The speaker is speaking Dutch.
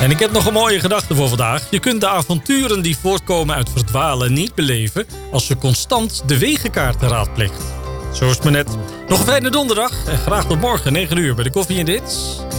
En ik heb nog een mooie gedachte voor vandaag. Je kunt de avonturen die voortkomen uit verdwalen niet beleven als je constant de wegenkaarten raadpleegt. Zo is het maar net. Nog een fijne donderdag en graag tot morgen 9 uur bij de Koffie en Dit.